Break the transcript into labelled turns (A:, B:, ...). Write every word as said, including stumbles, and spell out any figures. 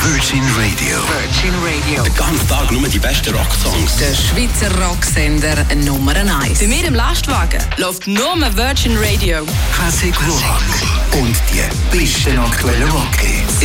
A: Virgin Radio.
B: Virgin Radio.
C: Den ganzen Tag nur die besten Rocksongs.
B: Der Schweizer Rocksender Nummer eins.
D: Bei mir im Lastwagen läuft nur Virgin Radio.
A: Classic Rock. Und die besten aktuellen Rockhits.